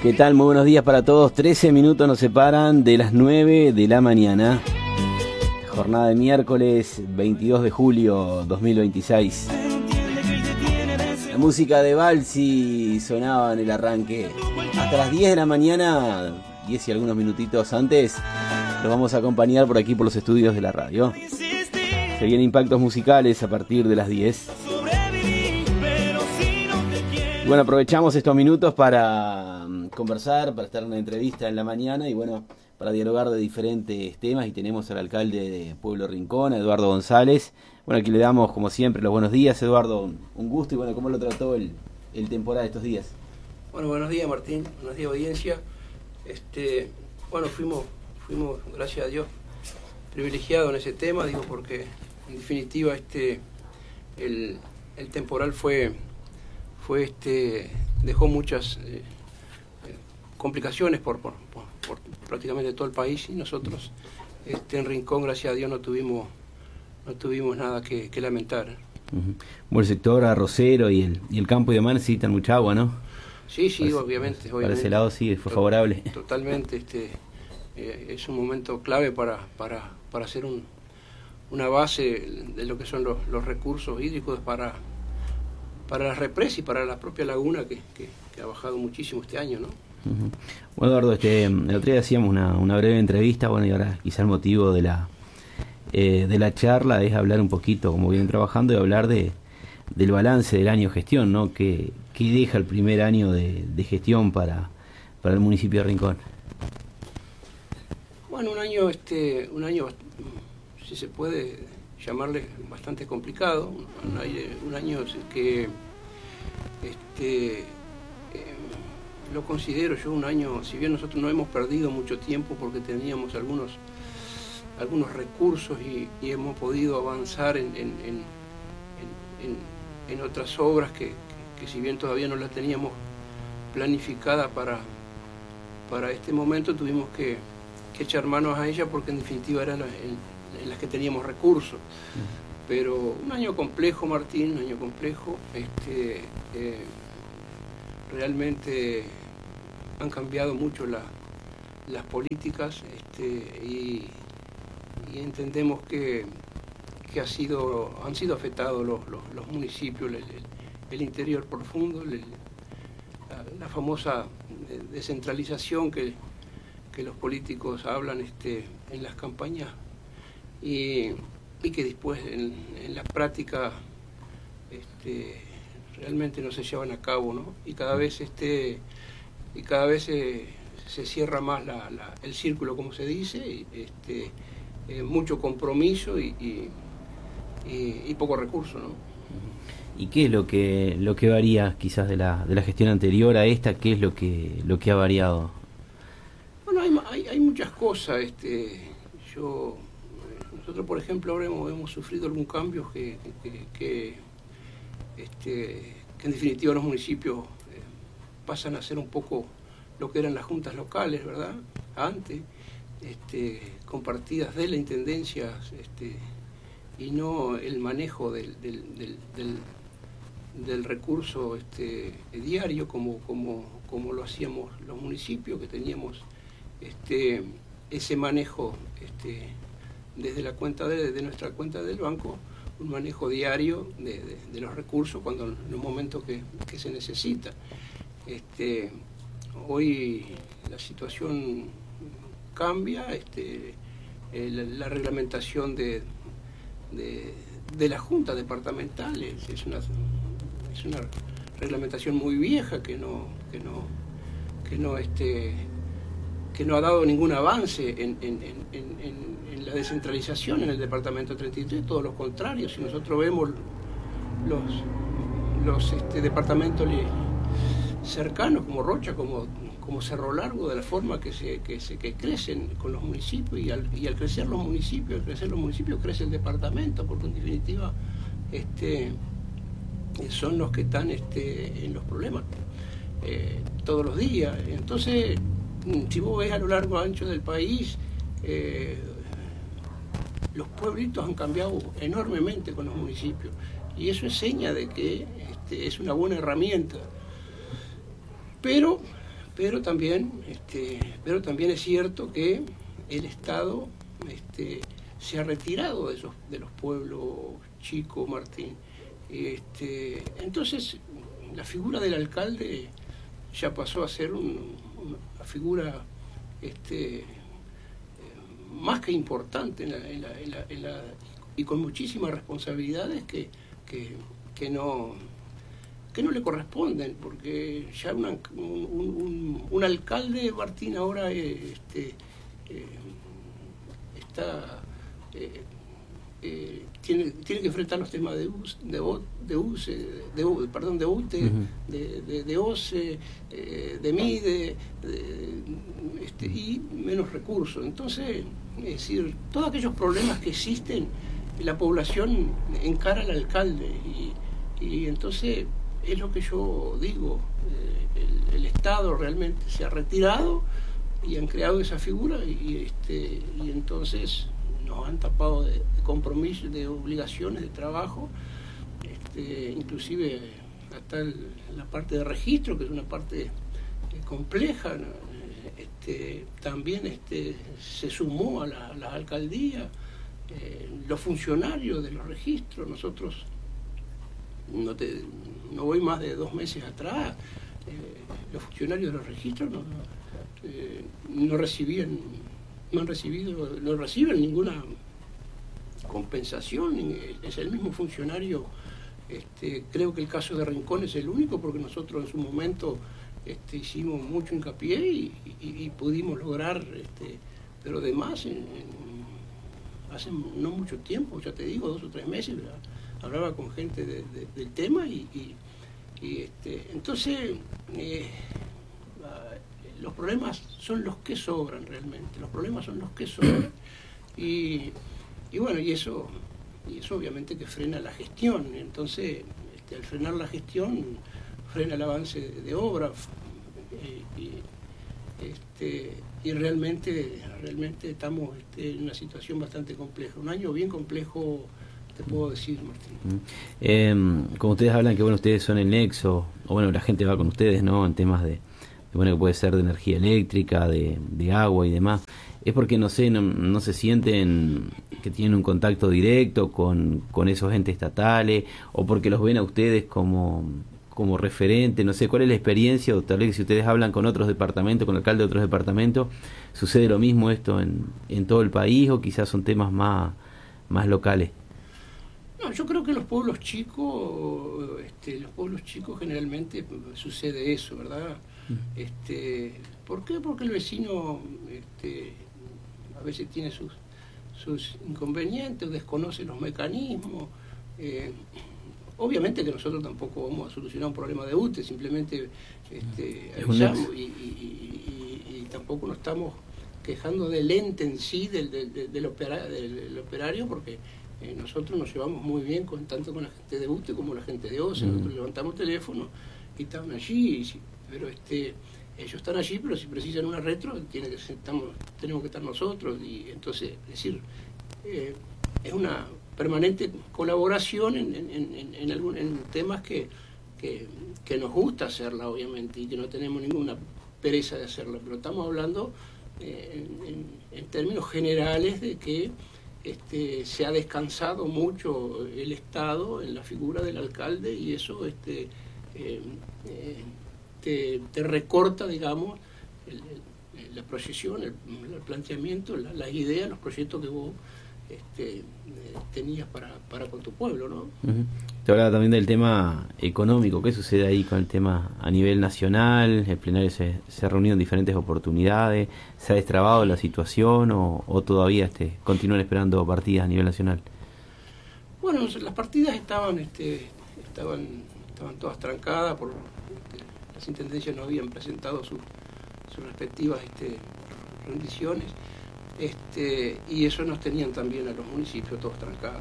¿Qué tal? Muy buenos días para todos. 13 minutos nos separan de las 9 de la mañana. Jornada de miércoles 22 de julio 2026. La música de Balsi sonaba en el arranque. Hasta las 10 de la mañana, 10 y algunos minutitos antes, los vamos a acompañar por aquí por los estudios de la radio. Se vienen impactos musicales a partir de las 10. Y bueno, aprovechamos estos minutos para conversar, para estar en una entrevista en la mañana y bueno, para dialogar de diferentes temas. Y tenemos al alcalde de Pueblo Rincón, Eduardo González. Bueno, aquí le damos como siempre los buenos días, Eduardo, un gusto. Y bueno, ¿cómo lo trató el temporal estos días? Bueno, buenos días, Martín, buenos días, audiencia. Bueno, fuimos, gracias a Dios, privilegiados en ese tema, digo, porque en definitiva el temporal dejó muchas complicaciones por prácticamente todo el país, y nosotros en Rincón, gracias a Dios, no tuvimos nada que lamentar. Uh-huh. Bueno, el sector arrocero y el campo y demás necesitan mucha agua, ¿no? Sí, obviamente. Para ese lado sí fue favorable. Totalmente, es un momento clave para hacer una base de lo que son los recursos hídricos para la represa y para la propia laguna que ha bajado muchísimo este año, ¿no? Uh-huh. Bueno, Eduardo, el otro día hacíamos una breve entrevista, bueno, y ahora quizá el motivo de la charla es hablar un poquito, como vienen trabajando, y hablar del balance del año de gestión, ¿no? ¿Qué deja el primer año de gestión para el municipio de Rincón? Bueno, un año, si se puede llamarle, bastante complicado, un año que lo considero yo un año, si bien nosotros no hemos perdido mucho tiempo porque teníamos algunos recursos y hemos podido avanzar en otras obras que si bien todavía no las teníamos planificada para este momento, tuvimos que echar manos a ellas porque en definitiva eran en las que teníamos recursos. Pero un año complejo, Martín, un año complejo. Realmente han cambiado mucho las políticas y entendemos que han sido afectados los municipios, el interior profundo, la famosa descentralización que los políticos hablan en las campañas y que después en la práctica realmente no se llevan a cabo, ¿no? Y cada vez se cierra más el círculo, como se dice, mucho compromiso y poco recurso, ¿no? ¿Y qué es lo que varía quizás de la gestión anterior a esta? ¿Qué es lo que ha variado? Bueno, hay muchas cosas. Nosotros, por ejemplo, ahora hemos sufrido algún cambio que en definitiva los municipios pasan a ser un poco lo que eran las juntas locales, ¿verdad? Antes, compartidas de la intendencia, y no el manejo del recurso diario como lo hacíamos los municipios, que teníamos ese manejo desde la cuenta de nuestra cuenta del banco, un manejo diario de los recursos cuando en los momentos que se necesita. Hoy la situación cambia, la reglamentación de las juntas departamentales es una reglamentación muy vieja que no ha dado ningún avance en la descentralización en el departamento 33, todo lo contrario. Si nosotros vemos los departamentos cercanos como Rocha, como Cerro Largo, de la forma que crecen con los municipios, y al crecer los municipios crece el departamento, porque en definitiva son los que están en los problemas todos los días. Entonces, si vos ves a lo largo y ancho del país, los pueblitos han cambiado enormemente con los municipios, y eso es seña de que es una buena herramienta. Pero pero también es cierto que el Estado se ha retirado de los pueblos chicos, Martín. Entonces, la figura del alcalde ya pasó a ser una figura más que importante y con muchísimas responsabilidades que no le corresponden, porque ya un alcalde, Martín, ahora tiene que enfrentar los temas de UTE, de OCE, de MIDE, y menos recursos. Entonces, es decir, todos aquellos problemas que existen, la población encara al alcalde, y entonces es lo que yo digo, el Estado realmente se ha retirado y han creado esa figura, y entonces nos han tapado de compromisos, de obligaciones, de trabajo, inclusive hasta la parte de registro, que es una parte compleja, ¿no? También se sumó a la alcaldía, los funcionarios de los registros. Nosotros, no voy más de 2 meses atrás, los funcionarios de los registros no reciben ninguna compensación. Es el mismo funcionario. Creo que el caso de Rincón es el único, porque nosotros en su momento hicimos mucho hincapié y pudimos lograr, pero además hace no mucho tiempo, ya te digo, 2 o 3 meses, hablaba con gente del tema, entonces los problemas son los que sobran realmente, y bueno, y eso obviamente que frena la gestión. Entonces, al frenar la gestión, frena el avance de obra, y realmente estamos en una situación bastante compleja, un año bien complejo, te puedo decir, Martín. Como ustedes hablan que ustedes son el nexo, o la gente va con ustedes, ¿no?, en temas de que puede ser de energía eléctrica, de agua y demás, es porque no se sienten que tienen un contacto directo con esos entes estatales, o porque los ven a ustedes como referente. No sé cuál es la experiencia, o tal vez si ustedes hablan con otros departamentos, con alcaldes de otros departamentos, ¿sucede lo mismo esto en todo el país, o quizás son temas más locales? No, yo creo que en los pueblos chicos, generalmente sucede eso, ¿verdad? ¿Por qué? Porque el vecino a veces tiene sus inconvenientes, desconoce los mecanismos. Obviamente que nosotros tampoco vamos a solucionar un problema de UTE, simplemente avisamos, y tampoco nos estamos quejando del ente en sí, del operario, porque nosotros nos llevamos muy bien tanto con la gente de UTE como la gente de OCE. Nosotros levantamos teléfono y están allí, pero ellos están allí, pero si precisan una retro tenemos que estar nosotros, y entonces, es decir, es una permanente colaboración en temas que nos gusta hacerla, obviamente, y que no tenemos ninguna pereza de hacerla, pero estamos hablando en términos generales de que se ha descansado mucho el Estado en la figura del alcalde, y eso te recorta, digamos, la proyección, el planteamiento, las ideas, los proyectos que vos tenías para con tu pueblo, ¿no? Te hablaba también del tema económico. ¿Qué sucede ahí con el tema a nivel nacional? El plenario se ha reunido en diferentes oportunidades. ¿Se ha destrabado la situación o todavía continúan esperando partidas a nivel nacional? Bueno, las partidas estaban todas trancadas, las intendencias no habían presentado sus respectivas rendiciones, y eso nos tenían también a los municipios todos trancados.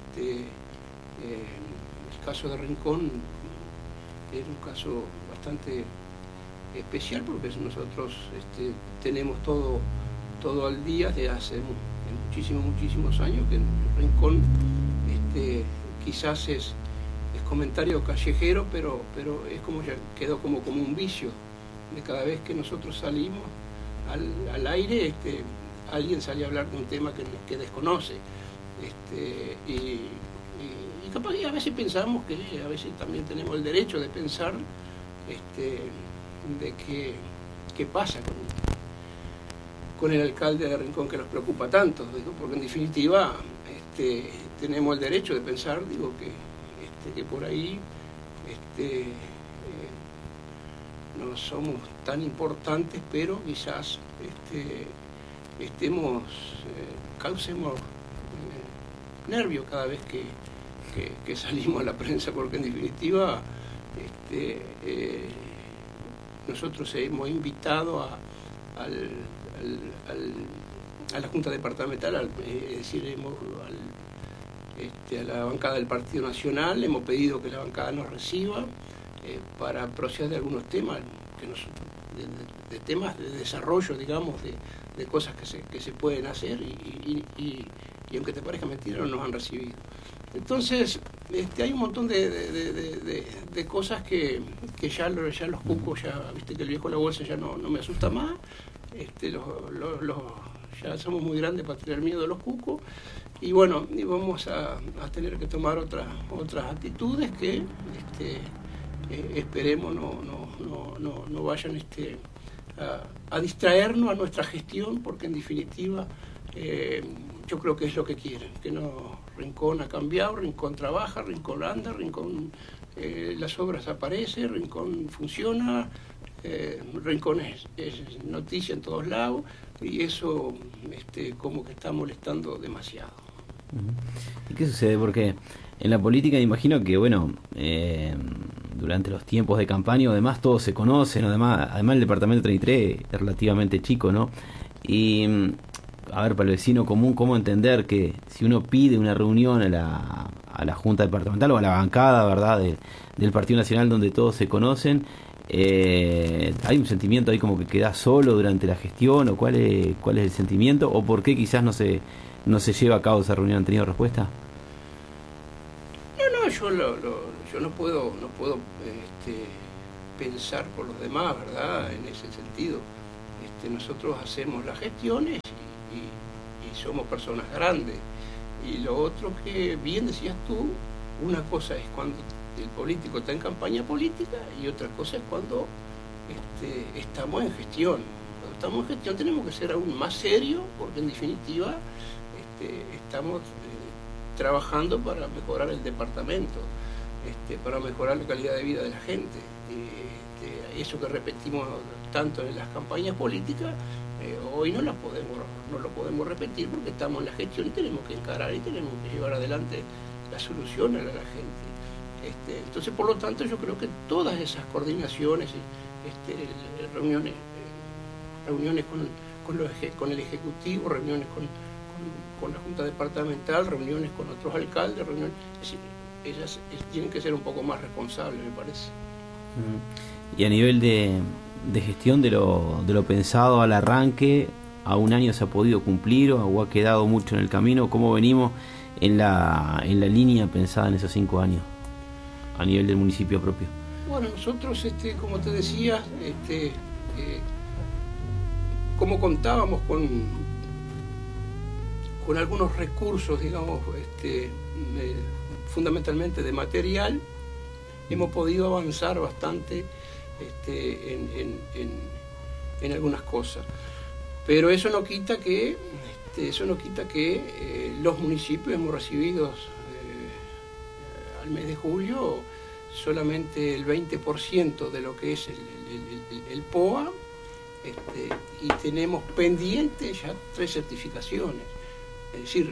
El caso de Rincón es un caso bastante especial, porque nosotros tenemos todo al día de hace muchísimos años, que en Rincón quizás es comentario callejero, pero es como ya quedó como un vicio. de cada vez que nosotros salimos al aire, alguien sale a hablar de un tema que desconoce. Y capaz que a veces pensamos que a veces también tenemos el derecho de pensar de qué pasa con el alcalde de Rincón, que nos preocupa tanto, digo, porque en definitiva tenemos el derecho de pensar, digo, que por ahí no somos tan importantes, pero quizás causemos nervios cada vez que salimos a la prensa, porque en definitiva nosotros hemos invitado a la Junta Departamental, es decir, a la bancada del Partido Nacional, hemos pedido que la bancada nos reciba para proceder de algunos temas, de temas de desarrollo, digamos, de cosas que se pueden hacer y aunque te parezca mentira, no nos han recibido. Entonces, hay un montón de cosas que ya los cucos, ya viste que el viejo de la bolsa ya no me asusta más, ya somos muy grandes para tener miedo de los cucos, y bueno, y vamos a tener que tomar otras actitudes que esperemos no vayan a distraernos a nuestra gestión, porque en definitiva yo creo que es lo que quieren, que no. Rincón ha cambiado, Rincón trabaja, Rincón anda, Rincón las obras aparecen, Rincón funciona, Rincón es noticia en todos lados, y eso como que está molestando demasiado. ¿Y qué sucede? Porque en la política imagino que, bueno, durante los tiempos de campaña, además todos se conocen, además el departamento 33 es relativamente chico, ¿no? Y a ver, para el vecino común, ¿cómo entender que si uno pide una reunión a la Junta Departamental o a la bancada, ¿verdad?, del Partido Nacional, donde todos se conocen, hay un sentimiento ahí como que queda solo durante la gestión, o cuál es el sentimiento, o por qué quizás no se lleva a cabo esa reunión? ¿Han tenido respuesta? No, yo no puedo pensar por los demás, ¿verdad?, en ese sentido. Nosotros hacemos las gestiones y somos personas grandes. Y lo otro que bien decías tú, una cosa es cuando el político está en campaña política y otra cosa es cuando estamos en gestión. Cuando estamos en gestión tenemos que ser aún más serios, porque en definitiva estamos trabajando para mejorar el departamento, para mejorar la calidad de vida de la gente. Eso que repetimos tanto en las campañas políticas, hoy no lo podemos repetir, porque estamos en la gestión y tenemos que encarar y tenemos que llevar adelante las soluciones a la gente. Entonces, por lo tanto, yo creo que todas esas coordinaciones, reuniones con el Ejecutivo, reuniones con la Junta Departamental, reuniones con otros alcaldes, ellas tienen que ser un poco más responsables, me parece. Y a nivel de gestión de lo pensado al arranque, ¿a un año se ha podido cumplir o ha quedado mucho en el camino? ¿Cómo venimos en la línea pensada en esos 5 años a nivel del municipio propio? Bueno, nosotros, como te decía, como contábamos con algunos recursos, digamos, fundamentalmente de material, hemos podido avanzar bastante en algunas cosas, pero eso no quita que los municipios hemos recibido al mes de julio solamente el 20% de lo que es el POA, y tenemos pendientes ya 3 certificaciones. Es decir,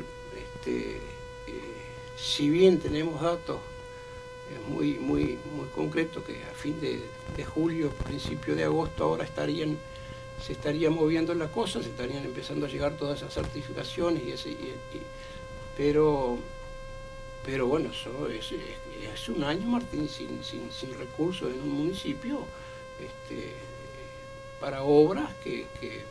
si bien tenemos datos muy concretos que a fin de julio, principio de agosto, ahora se estaría moviendo la cosa, se estarían empezando a llegar todas esas certificaciones pero bueno, eso es un año, Martín, sin recursos en un municipio para obras que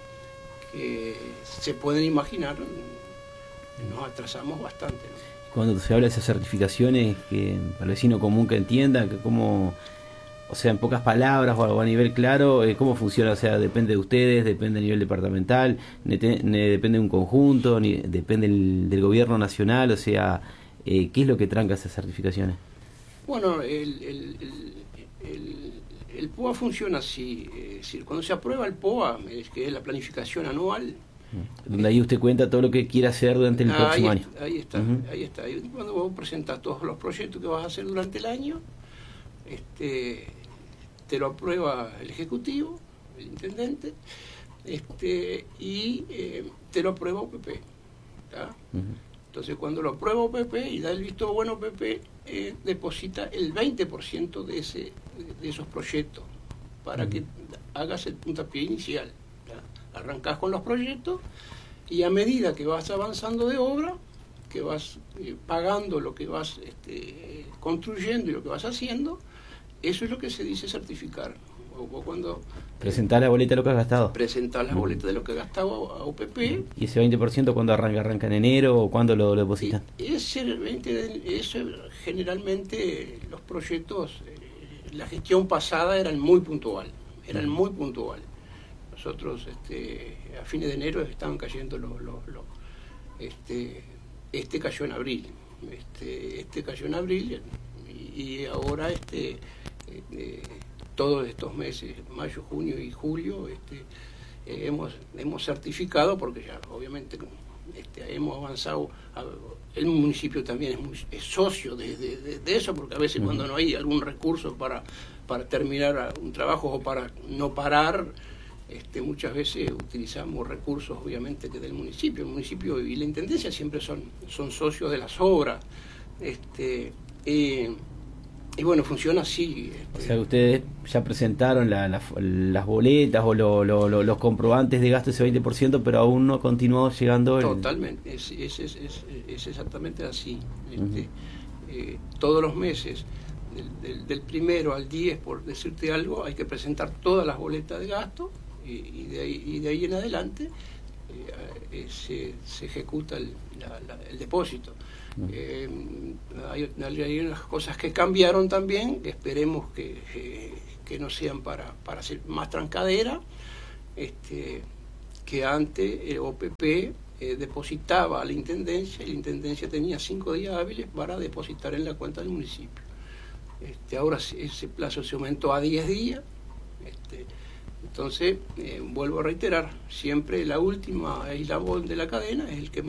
se pueden imaginar. Nos atrasamos bastante, ¿no? Cuando se habla de esas certificaciones, que para el vecino común que entienda, que cómo O sea, en pocas palabras o a nivel claro, ¿cómo funciona? O sea, depende de ustedes, depende a nivel departamental, depende de un conjunto, depende del gobierno nacional, o sea, ¿qué es lo que tranca esas certificaciones? Bueno, el POA funciona así, es decir, cuando se aprueba el POA, que es la planificación anual, Donde ahí usted cuenta todo lo que quiere hacer durante el próximo año. Ahí está, ahí está. Y cuando vos presentas todos los proyectos que vas a hacer durante el año, te lo aprueba el Ejecutivo, el Intendente, y te lo aprueba OPP. Entonces, cuando lo aprueba OPP y da el visto bueno OPP, deposita el 20% de esos proyectos para que hagas el puntapié inicial. Arrancás con los proyectos y a medida que vas avanzando de obra, que vas pagando lo que vas construyendo y lo que vas haciendo, eso es lo que se dice certificar. O cuando presentar la boleta de lo que has gastado. Presentar la boleta de lo que has gastado a OPP. ¿Y ese 20% cuándo arranca en enero o cuándo lo depositan? Eso generalmente los proyectos, la gestión pasada eran muy puntual. Nosotros a fines de enero estaban cayendo cayó en abril. Cayó en abril y ahora todos estos meses, mayo, junio y julio, hemos certificado, porque ya obviamente hemos avanzado. El municipio también es socio de eso, porque a veces cuando no hay algún recurso para terminar un trabajo o para no parar, muchas veces utilizamos recursos obviamente que del municipio. El municipio y la intendencia siempre son socios de las obras. Y bueno, funciona así. O sea, ustedes ya presentaron las boletas o los comprobantes de gasto, ese 20%, pero aún no continuó llegando. Totalmente, es exactamente así. Todos los meses, del 1 al 10, por decirte algo, hay que presentar todas las boletas de gasto y de ahí en adelante se ejecuta el depósito. Hay unas cosas que cambiaron también, que esperemos que no sean para hacer más trancadera, que antes OPP depositaba a la Intendencia y la Intendencia tenía 5 días hábiles para depositar en la cuenta del municipio. Ahora ese plazo se aumentó a 10 días. Entonces, vuelvo a reiterar, siempre la última eslabón de la cadena es el que